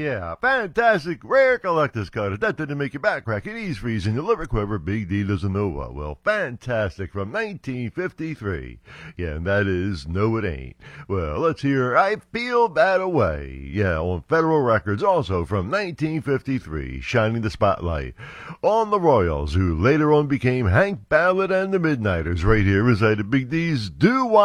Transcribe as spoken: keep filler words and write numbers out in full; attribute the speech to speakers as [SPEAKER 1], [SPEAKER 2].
[SPEAKER 1] yeah, fantastic, rare collector's cut. That didn't make your back crack, it ease freeze, and your liver quiver. Big D doesn't know what. Well, fantastic from nineteen fifty-three. Yeah, and that is No It Ain't. Well, let's hear I Feel That Away. Yeah, on Federal Records, also from nineteen fifty-three, shining the spotlight on the Royals, who later on became Hank Ballard and the Midnighters. Right here is Big D's Do